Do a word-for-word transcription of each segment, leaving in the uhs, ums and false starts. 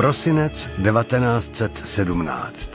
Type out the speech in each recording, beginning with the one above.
Prosinec devatenáct set sedmnáct.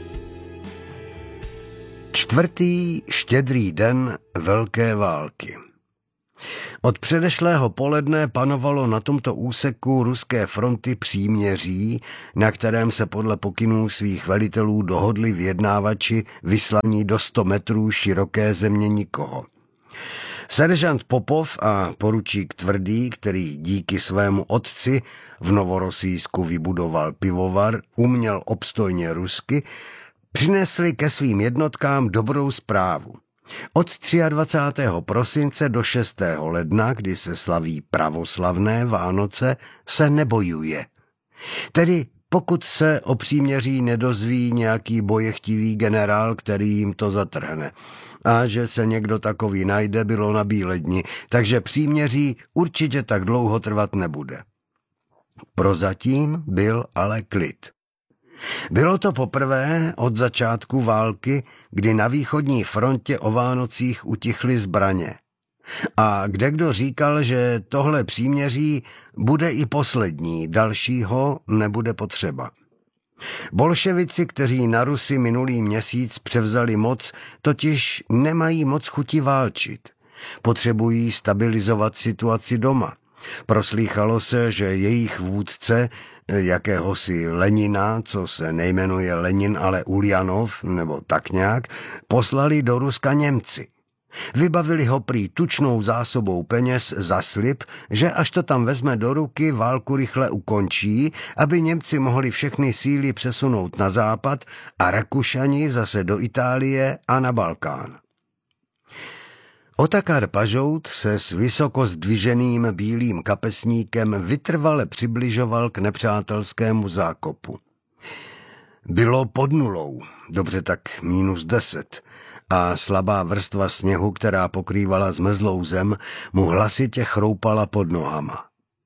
Čtvrtý štědrý den Velké války. Od předešlého poledne panovalo na tomto úseku ruské fronty příměří, na kterém se podle pokynů svých velitelů dohodli vyjednávači vyslaní do sto metrů široké země nikoho. Seržant Popov a poručík Tvrdý, který díky svému otci v Novorosijsku vybudoval pivovar, uměl obstojně rusky, přinesli ke svým jednotkám dobrou zprávu. Od dvacátého třetího prosince do šestého ledna, kdy se slaví pravoslavné Vánoce, se nebojuje. Tedy pokud se o příměří nedozví nějaký bojechtivý generál, který jim to zatrhne. A že se někdo takový najde, bylo na bíledni, takže příměří určitě tak dlouho trvat nebude. Prozatím byl ale klid. Bylo to poprvé od začátku války, kdy na východní frontě o Vánocích utichly zbraně. A kdekdo říkal, že tohle příměří bude i poslední, dalšího nebude potřeba. Bolševici, kteří na Rusy minulý měsíc převzali moc, totiž nemají moc chuti válčit. Potřebují stabilizovat situaci doma. Proslýchalo se, že jejich vůdce, jakéhosi Lenina, co se nejmenuje Lenin, ale Uljanov, nebo tak nějak, poslali do Ruska Němci. Vybavili ho prý tučnou zásobou peněz za slib, že až to tam vezme do ruky, válku rychle ukončí, aby Němci mohli všechny síly přesunout na západ a Rakušani zase do Itálie a na Balkán. Otakar Pažout se s vysoko zdviženým bílým kapesníkem vytrvale přibližoval k nepřátelskému zákopu. Bylo pod nulou, dobře tak mínus deset, a slabá vrstva sněhu, která pokrývala zmrzlou zem, mu hlasitě chroupala pod nohama.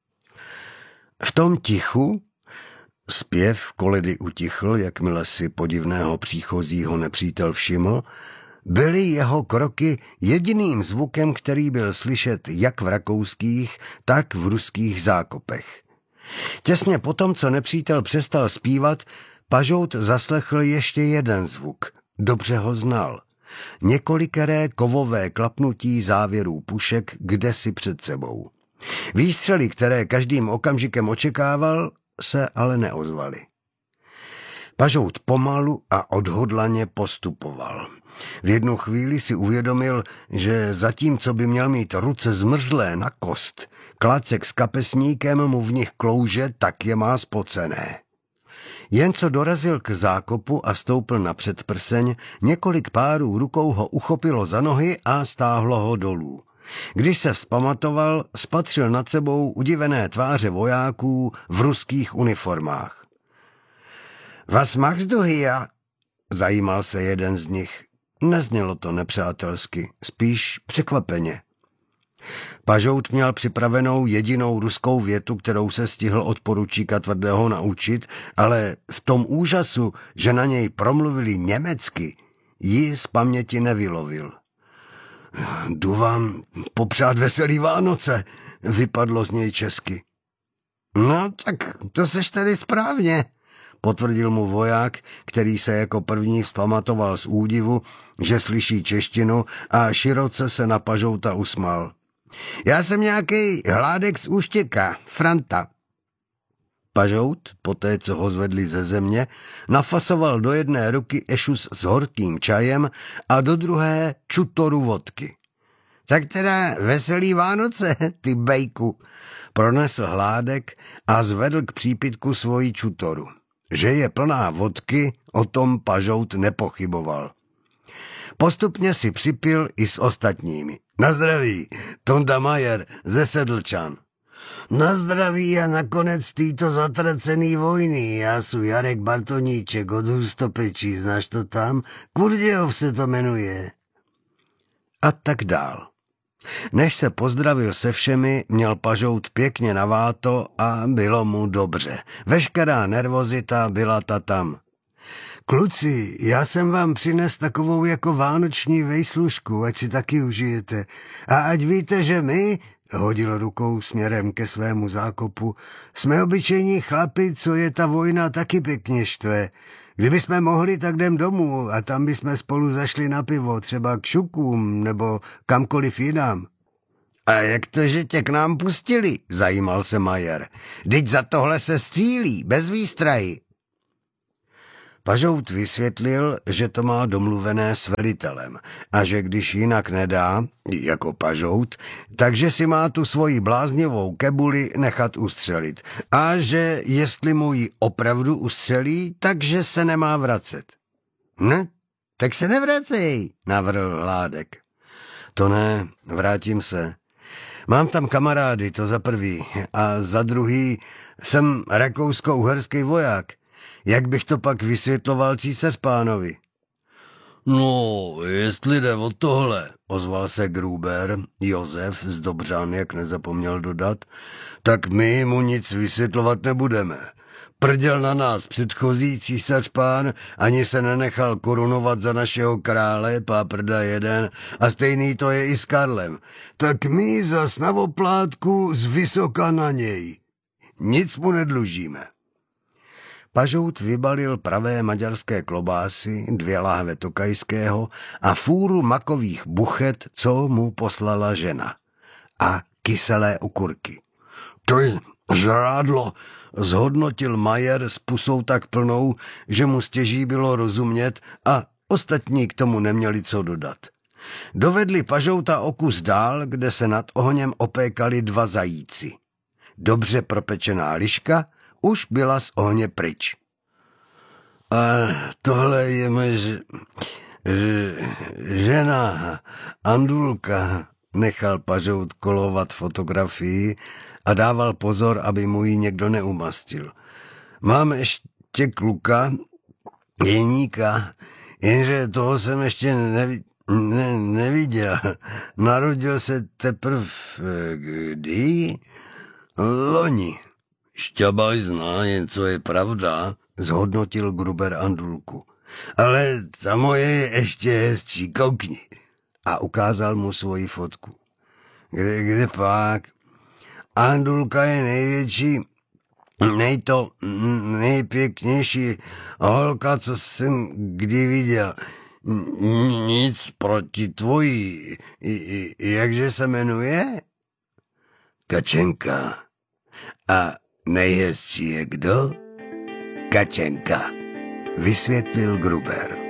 V tom tichu zpěv koledy utichl, jakmile si podivného příchozího nepřítel všiml, byly jeho kroky jediným zvukem, který byl slyšet jak v rakouských, tak v ruských zákopech. Těsně potom, co nepřítel přestal zpívat, Pažout zaslechl ještě jeden zvuk. Dobře ho znal. Několikeré kovové klapnutí závěrů pušek kdesi před sebou. Výstřely, které každým okamžikem očekával, se ale neozvaly. Pažout pomalu a odhodlaně postupoval. V jednu chvíli si uvědomil, že zatímco by měl mít ruce zmrzlé na kost, klacek s kapesníkem mu v nich klouže, tak je má spocené. Jen co dorazil k zákopu a stoupl na předprseň, několik párů rukou ho uchopilo za nohy a stáhlo ho dolů. Když se vzpamatoval, spatřil nad sebou udivené tváře vojáků v ruských uniformách. Was machst du hier? Zajímal se jeden z nich. Neznělo to nepřátelsky, spíš překvapeně. Pažout měl připravenou jedinou ruskou větu, kterou se stihl od poručíka Tvrdého naučit, ale v tom úžasu, že na něj promluvili německy, ji z paměti nevylovil. Jdu vám popřát veselý Vánoce, vypadlo z něj česky. No tak to seš tedy správně, potvrdil mu voják, který se jako první vzpamatoval z údivu, že slyší češtinu, a široce se na Pažouta usmál. Já jsem nějaký hládek z Úštěka, Franta. Pažout, poté co ho zvedli ze země, nafasoval do jedné ruky ešus s horkým čajem a do druhé čutoru vodky. Tak teda veselý Vánoce, ty bejku, pronesl hládek a zvedl k přípitku svoji čutoru. Že je plná vodky, o tom Pažout nepochyboval. Postupně si připil i s ostatními. Na zdraví, Tonda Majer ze Sedlčan. Na zdraví a nakonec týto zatracený vojny. Já jsem Jarek Bartoníček od Hustopečí, znáš to tam? Kurdějov se to jmenuje. A tak dál. Než se pozdravil se všemi, měl Pažout pěkně naváto a bylo mu dobře. Veškerá nervozita byla ta tam. Kluci, já jsem vám přines takovou jako vánoční vejslužku, ať si taky užijete. A ať víte, že my, hodil rukou směrem ke svému zákopu. Jsme obyčejní chlapi, co je ta vojna taky pěkně štve. Kdyby jsme mohli, tak jdem domů a tam bychom spolu zašli na pivo, třeba k Šukům nebo kamkoliv jinam. A jak to, že tě k nám pustili? Zajímal se Majer. Vždyť za tohle se střílí, bez výstrahy. Pažout vysvětlil, že to má domluvené s velitelem a že když jinak nedá, jako Pažout, takže si má tu svoji bláznivou kebuli nechat ustřelit a že jestli mu ji opravdu ustřelí, takže se nemá vracet. Ne, tak se nevracej, navrhl Hládek. To ne, vrátím se. Mám tam kamarády, to za prvý, a za druhý jsem rakousko-uherský voják. Jak bych to pak vysvětloval císař pánovi? No, jestli jde o tohle, ozval se Gruber, Josef z Dobřan, jak nezapomněl dodat, tak my mu nic vysvětlovat nebudeme. Prděl na nás předchozí císař pán, ani se nenechal korunovat za našeho krále, páprda jeden, a stejný to je i s Karlem. Tak my zas na oplátku z vysoka na něj. Nic mu nedlužíme. Pažout vybalil pravé maďarské klobásy, dvě láhve tokajského a fůru makových buchet, co mu poslala žena. A kyselé okurky. To je žrádlo, zhodnotil Majer s pusou tak plnou, že mu stěží bylo rozumět a ostatní k tomu neměli co dodat. Dovedli Pažouta o kus dál, kde se nad ohněm opékali dva zajíci. Dobře propečená liška už byla z ohně pryč. A tohle je moje ž... Ž... žena Andulka, nechal Pažout kolovat fotografii a dával pozor, aby mu ji někdo neumastil. Mám ještě kluka, Jeníka, jenže toho jsem ještě nevi... ne... neviděl. Narodil se teprve kdy? Loni. Šťabaj zná jen, co je pravda, zhodnotil Gruber Andulku. Ale ta moje je ještě hezčí, koukni. A ukázal mu svoji fotku. Kde, kde pak? Andulka je největší, nejto, nejpěknější holka, co jsem kdy viděl. Nic proti tvojí. Jakže se jmenuje? Kačenka. A nejhezčí je kdo? Kačenka, vysvětlil Gruber.